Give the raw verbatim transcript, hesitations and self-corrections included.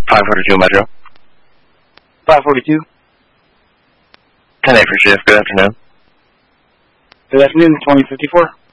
five forty-two Metro. five forty-two. ten eight for shift. Good afternoon. Good afternoon, twenty fifty-four.